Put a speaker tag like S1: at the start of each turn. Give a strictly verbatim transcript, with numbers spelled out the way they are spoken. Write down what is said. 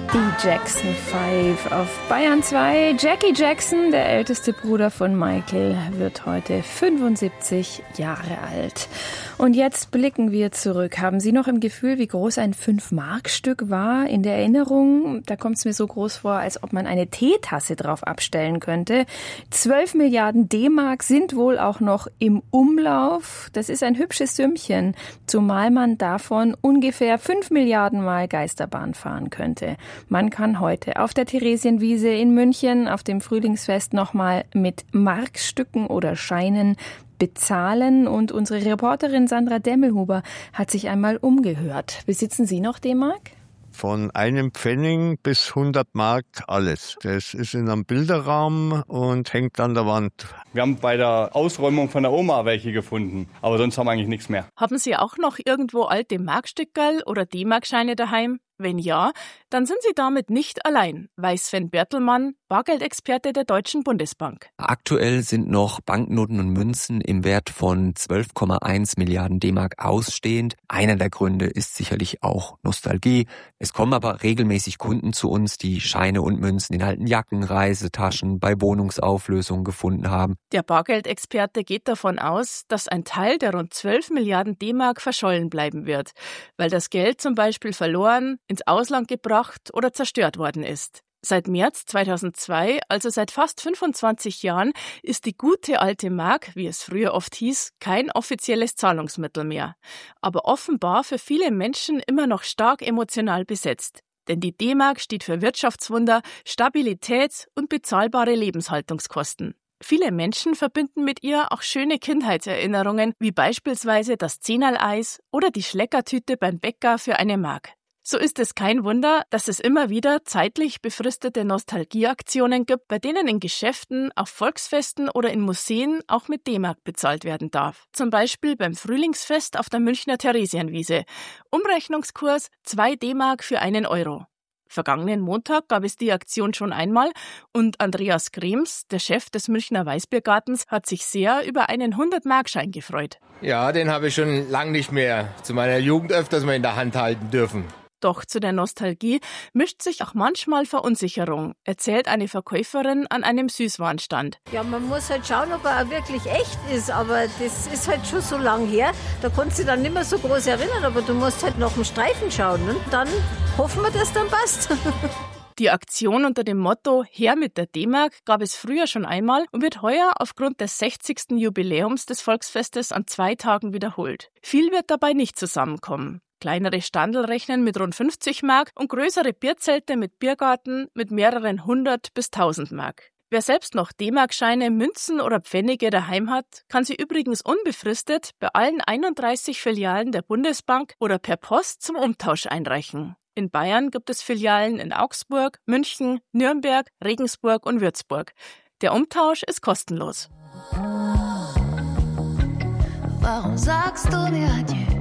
S1: Die Jackson Five auf Bayern zwei. Jackie Jackson, der älteste Bruder von Michael, wird heute fünfundsiebzig Jahre alt. Und jetzt blicken wir zurück. Haben Sie noch im Gefühl, wie groß ein fünf Mark Stück war? In der Erinnerung, da kommt es mir so groß vor, als ob man eine Teetasse drauf abstellen könnte. zwölf Milliarden D-Mark sind wohl auch noch im Umlauf. Das ist ein hübsches Sümmchen, zumal man davon ungefähr fünf Milliarden Mal Geisterbahn fahren könnte. Man kann heute auf der Theresienwiese in München auf dem Frühlingsfest nochmal mit Markstücken oder Scheinen bezahlen. Und unsere Reporterin Sandra Demmelhuber hat sich einmal umgehört. Besitzen Sie noch D-Mark?
S2: Von einem Pfennig bis hundert Mark alles. Das ist in einem Bilderrahmen und hängt an der Wand.
S3: Wir haben bei der Ausräumung von der Oma welche gefunden, aber sonst haben wir eigentlich nichts mehr.
S4: Haben Sie auch noch irgendwo alte Markstückerl oder D-Mark-Scheine daheim? Wenn ja, dann sind Sie damit nicht allein, weiß Sven Bertelmann, Bargeldexperte der Deutschen Bundesbank.
S5: Aktuell sind noch Banknoten und Münzen im Wert von zwölf Komma eins Milliarden D-Mark ausstehend. Einer der Gründe ist sicherlich auch Nostalgie. Es kommen aber regelmäßig Kunden zu uns, die Scheine und Münzen in alten Jacken, Reisetaschen, bei Wohnungsauflösungen gefunden haben.
S4: Der Bargeldexperte geht davon aus, dass ein Teil der rund zwölf Milliarden D-Mark verschollen bleiben wird, weil das Geld zum Beispiel verloren, ins Ausland gebracht oder zerstört worden ist. Seit März zweitausendzwei, also seit fast fünfundzwanzig Jahren, ist die gute alte Mark, wie es früher oft hieß, kein offizielles Zahlungsmittel mehr. Aber offenbar für viele Menschen immer noch stark emotional besetzt. Denn die D-Mark steht für Wirtschaftswunder, Stabilität und bezahlbare Lebenshaltungskosten. Viele Menschen verbinden mit ihr auch schöne Kindheitserinnerungen, wie beispielsweise das Zehnerl-Eis oder die Schleckertüte beim Bäcker für eine Mark. So ist es kein Wunder, dass es immer wieder zeitlich befristete Nostalgieaktionen gibt, bei denen in Geschäften, auf Volksfesten oder in Museen auch mit D-Mark bezahlt werden darf. Zum Beispiel beim Frühlingsfest auf der Münchner Theresienwiese. Umrechnungskurs zwei D-Mark für einen Euro. Vergangenen Montag gab es die Aktion schon einmal und Andreas Krems, der Chef des Münchner Weißbiergartens, hat sich sehr über einen hundert Mark Schein gefreut.
S6: Ja, den habe ich schon lange nicht mehr zu meiner Jugend öfters mal in der Hand halten dürfen.
S4: Doch zu der Nostalgie mischt sich auch manchmal Verunsicherung, erzählt eine Verkäuferin an einem Süßwarenstand.
S7: Ja, man muss halt schauen, ob er auch wirklich echt ist, aber das ist halt schon so lang her. Da konntest du dann nicht mehr so groß erinnern, aber du musst halt noch einen Streifen schauen. Ne? Dann hoffen wir, dass dann passt.
S4: Die Aktion unter dem Motto »Her mit der D-Mark« gab es früher schon einmal und wird heuer aufgrund des sechzigsten Jubiläums des Volksfestes an zwei Tagen wiederholt. Viel wird dabei nicht zusammenkommen. Kleinere Standel rechnen mit rund fünfzig Mark und größere Bierzelte mit Biergarten mit mehreren hundert bis tausend Mark. Wer selbst noch D-Mark-Scheine, Münzen oder Pfennige daheim hat, kann sie übrigens unbefristet bei allen einunddreißig Filialen der Bundesbank oder per Post zum Umtausch einreichen. In Bayern gibt es Filialen in Augsburg, München, Nürnberg, Regensburg und Würzburg. Der Umtausch ist kostenlos.
S8: Warum sagst du mir adieu?